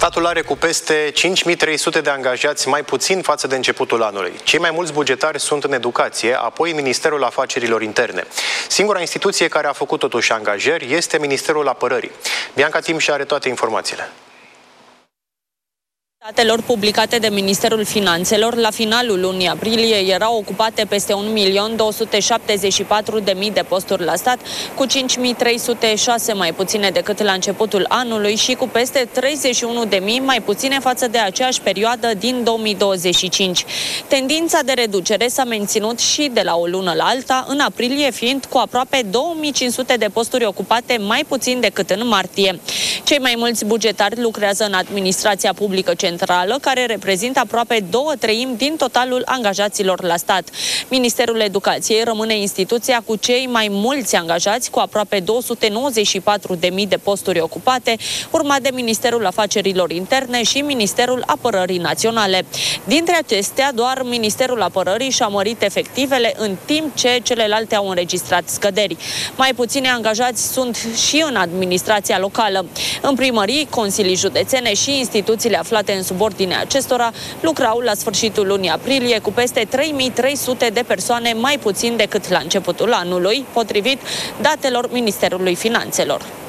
Statul are cu peste 5300 de angajați mai puțin față de începutul anului. Cei mai mulți bugetari sunt în educație, apoi Ministerul Afacerilor Interne. Singura instituție care a făcut totuși angajări este Ministerul Apărării. Bianca Timș are toate informațiile. Datelor publicate de Ministerul Finanțelor, la finalul lunii aprilie erau ocupate peste 1.274.000 de posturi la stat, cu 5.306 mai puține decât la începutul anului și cu peste 31.000 mai puține față de aceeași perioadă din 2025. Tendința de reducere s-a menținut și de la o lună la alta, în aprilie fiind cu aproape 2.500 de posturi ocupate mai puțin decât în martie. Cei mai mulți bugetari lucrează în administrația publică centrală, care reprezintă aproape 2/3 din totalul angajaților la stat. Ministerul Educației rămâne instituția cu cei mai mulți angajați, cu aproape 294.000 de posturi ocupate, urmat de Ministerul Afacerilor Interne și Ministerul Apărării Naționale. Dintre acestea, doar Ministerul Apărării și-a mărit efectivele, în timp ce celelalte au înregistrat scăderi. Mai puțini angajați sunt și în administrația locală. În primării, consilii județene și instituțiile aflate în subordinea acestora lucrau la sfârșitul lunii aprilie cu peste 3300 de persoane mai puțin decât la începutul anului, potrivit datelor Ministerului Finanțelor.